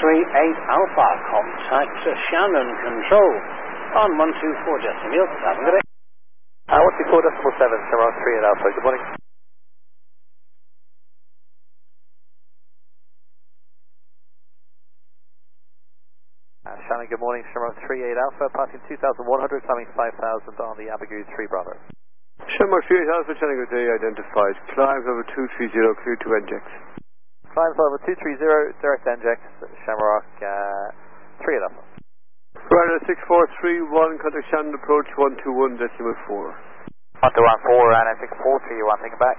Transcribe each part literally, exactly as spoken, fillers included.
three eight Alpha, contact Shannon Control on one two four decimal. Have a good day. Uh, one two four decimal seven, Shamrock three eight Alpha, good morning. Uh, Shannon, good morning, Shamrock three eight Alpha, passing two thousand one hundred, climbing five thousand on the Abigail three Bravo. Shamrock three eight Alpha, Shannon, good day, identified. Climbs over two three zero, clear to inject. Climbs over two three zero, direct inject, Shamrock uh, three eight Alpha. Ryder six four three one, contact Shannon, approach one two one decimal four. one two one four, Ryder six four three one, taking back.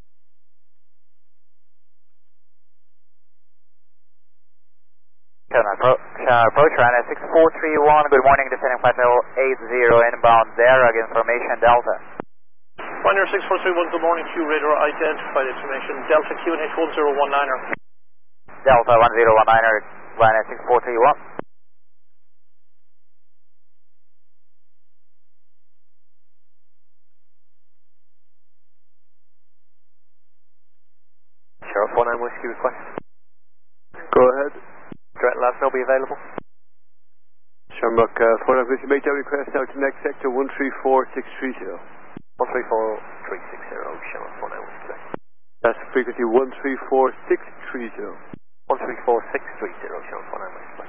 Shannon approach, Shannon approach, Ryder six four three one, good morning, descending flight level eight zero, inbound Derag, information Delta. Ryder six four three one, good morning, Q radar, identified information, Delta Q N H one zero one niner. Delta one zero one niner, Ryder six four three one. Sure, four nine Whiskey request. Go ahead. Direct last will be available. Shamrock uh, four nine Whiskey, make that request out to next sector one three four six three zero. one three four three six zero, Shamrock four nine Whiskey. That's frequency one three four six three zero. one three four six three zero, Shamrock four nine Whiskey.